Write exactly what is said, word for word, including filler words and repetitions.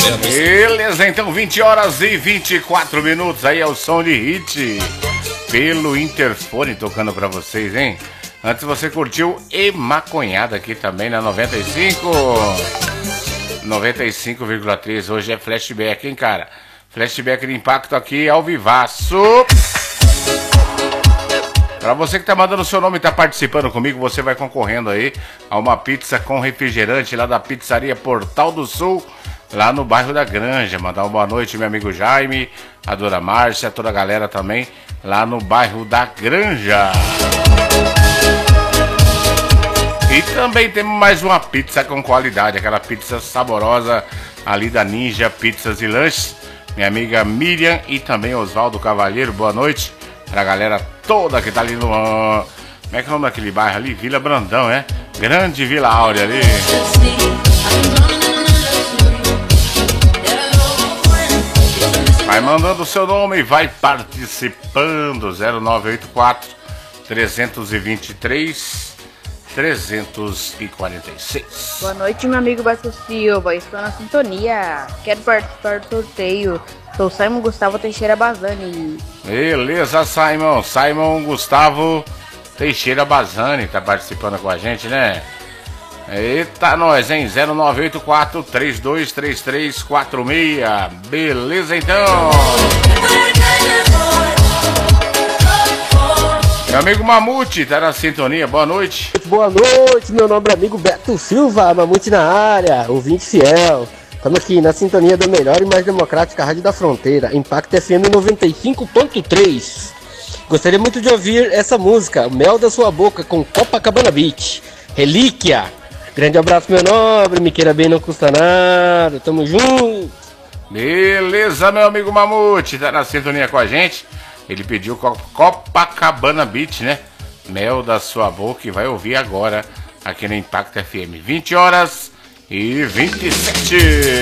Beleza, então vinte horas e vinte e quatro minutos. Aí é o som de hit pelo interfone tocando pra vocês, hein? Antes você curtiu E Maconhada aqui também na noventa e cinco. noventa e cinco vírgula três. Hoje é flashback, hein, cara? Flashback de impacto aqui ao vivaço. Pra você que tá mandando o seu nome e tá participando comigo, você vai concorrendo aí a uma pizza com refrigerante lá da pizzaria Portal do Sul, lá no bairro da Granja. Mandar uma boa noite, meu amigo Jaime, a dona Márcia, toda a galera também lá no bairro da Granja. E também temos mais uma pizza com qualidade, aquela pizza saborosa ali da Ninja Pizzas e Lanches. Minha amiga Miriam e também Oswaldo Cavalheiro, boa noite pra galera toda que tá ali no... Como é que é o nome daquele bairro ali? Vila Brandão, é? Grande Vila Áurea ali. Vai mandando o seu nome e vai participando. zero nove oito quatro, três dois três, três quatro seis. Boa noite, meu amigo Beto Silva. Estou na sintonia. Quero participar do sorteio. Sou Simon Gustavo Teixeira Bazani. Beleza, Simon. Simon Gustavo Teixeira Bazani tá participando com a gente, né? Eita, nós, hein? zero nove oito quatro, três dois três três, quatro seis. Beleza, então. Meu amigo Mamute tá na sintonia. Boa noite. Boa noite, meu nobre amigo Beto Silva, Mamute na área, ouvinte fiel. Estamos aqui na sintonia da melhor e mais democrática Rádio da Fronteira, Impacto F M noventa e cinco ponto três. Gostaria muito de ouvir essa música, Mel da Sua Boca, com Copacabana Beach, Relíquia. Grande abraço, meu nobre, me queira bem, não custa nada, tamo junto. Beleza, meu amigo Mamute, tá na sintonia com a gente. Ele pediu Copacabana Beach, né? Mel da Sua Boca, e vai ouvir agora aqui no Impacto F M. vinte horas e vinte e sete.